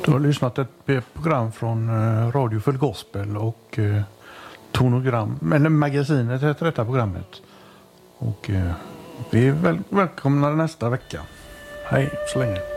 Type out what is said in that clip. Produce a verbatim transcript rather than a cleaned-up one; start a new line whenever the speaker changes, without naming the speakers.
Du har lyssnat ett program från Radio Full Gospel och Tonogram, eller magasinet heter detta programmet. Och vi är väl välkomna nästa vecka. Hej så länge.